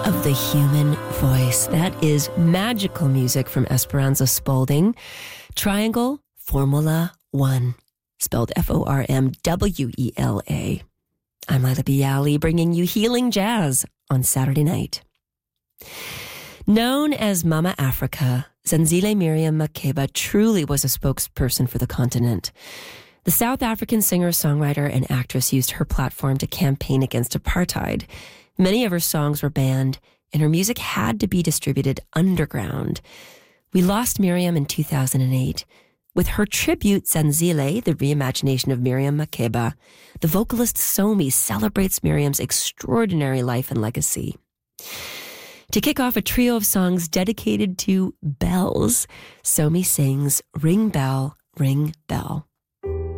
of the human voice. That is magical music from Esperanza Spalding. Triangle Formula One, spelled Formwela. I'm Laila Biali, bringing you healing jazz on Saturday night. Known as Mama Africa, Zenzile Miriam Makeba truly was a spokesperson for the continent. The South African singer-songwriter and actress used her platform to campaign against apartheid. Many of her songs were banned, and her music had to be distributed underground. We lost Miriam in 2008. With her tribute, Zenzile, the reimagination of Miriam Makeba, the vocalist Somi celebrates Miriam's extraordinary life and legacy. To kick off a trio of songs dedicated to bells, Somi sings Ring Bell, Ring Bell.